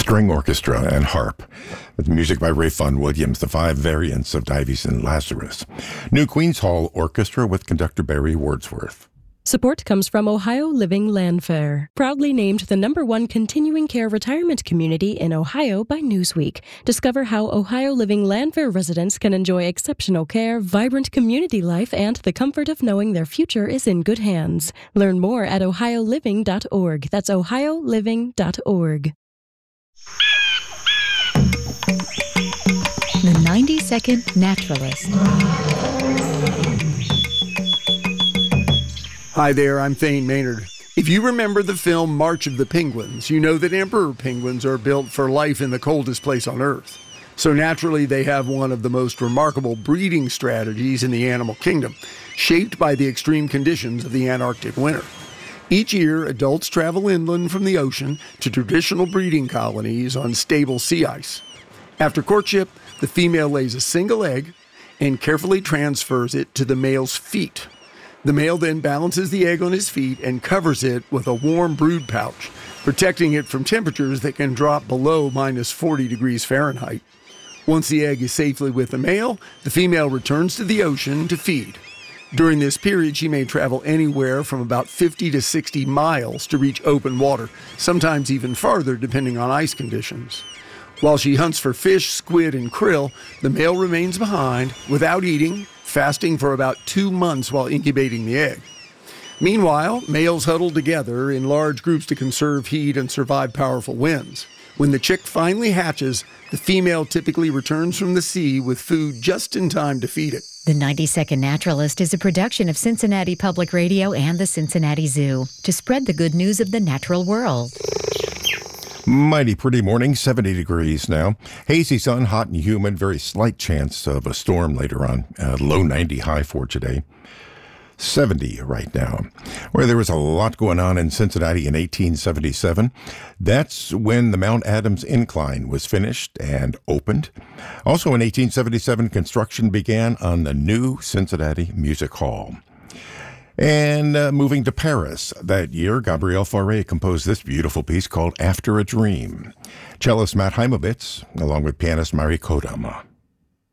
string orchestra, and harp. With music by Ralph Vaughan Williams, the 5 variants of Dives and Lazarus. New Queen's Hall Orchestra with conductor Barry Wordsworth. Support comes from Ohio Living Land Fair, proudly named the #1 continuing care retirement community in Ohio by Newsweek. Discover how Ohio Living Land Fair residents can enjoy exceptional care, vibrant community life, and the comfort of knowing their future is in good hands. Learn more at ohioliving.org. That's ohioliving.org. The 90-Second Naturalist. Hi there, I'm Thane Maynard. If you remember the film March of the Penguins, you know that emperor penguins are built for life in the coldest place on Earth. So naturally, they have one of the most remarkable breeding strategies in the animal kingdom, shaped by the extreme conditions of the Antarctic winter. Each year, adults travel inland from the ocean to traditional breeding colonies on stable sea ice. After courtship, the female lays a single egg and carefully transfers it to the male's feet. The male then balances the egg on his feet and covers it with a warm brood pouch, protecting it from temperatures that can drop below minus 40 degrees Fahrenheit. Once the egg is safely with the male, the female returns to the ocean to feed. During this period, she may travel anywhere from about 50 to 60 miles to reach open water, sometimes even farther depending on ice conditions. While she hunts for fish, squid, and krill, the male remains behind without eating, fasting for about 2 months while incubating the egg. Meanwhile, males huddle together in large groups to conserve heat and survive powerful winds. When the chick finally hatches, the female typically returns from the sea with food just in time to feed it. The 90-Second Naturalist is a production of Cincinnati Public Radio and the Cincinnati Zoo to spread the good news of the natural world. Mighty pretty morning, 70 degrees now. Hazy sun, hot and humid, very slight chance of a storm later on. Low 90 high for today. 70 right now. Where there was a lot going on in Cincinnati in 1877. That's when the Mount Adams Incline was finished and opened. Also in 1877, construction began on the new Cincinnati Music Hall. And moving to Paris that year, Gabriel Fauré composed this beautiful piece called After a Dream. Cellist Matt Heimovitz, along with pianist Mary Kodama.